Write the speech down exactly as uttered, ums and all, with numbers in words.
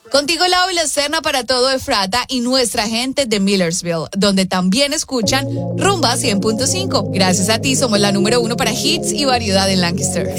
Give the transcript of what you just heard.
Contigo la habla Serna para todo Efrata y nuestra gente de Millersville, donde también escuchan Rumba cien punto cinco. Gracias a ti somos la número uno para hits y variedad en Lancaster.